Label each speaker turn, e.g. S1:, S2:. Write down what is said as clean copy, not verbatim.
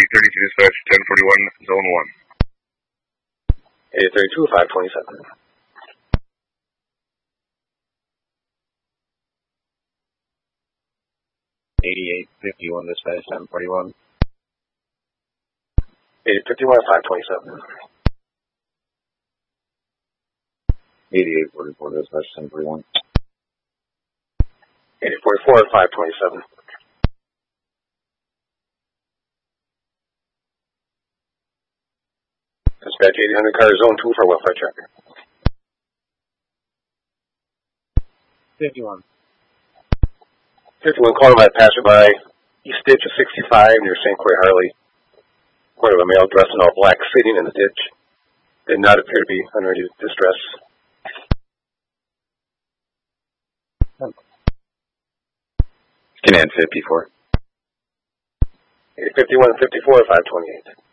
S1: 8032 dispatch 1041, zone 1.
S2: 8032, 527.
S3: 8851 dispatch 1041.
S2: 8851, 527.
S3: 8844 dispatch 1041.
S2: 8844, 527. Dispatch 800 car zone 2 for welfare check.
S3: 51.
S2: 51 calling by passerby, east ditch of 65 near St. Croix Harley. Report of a male dressed in all black sitting in the ditch. Did not appear to be under any distress.
S3: Command 54.
S2: 51 54, 528.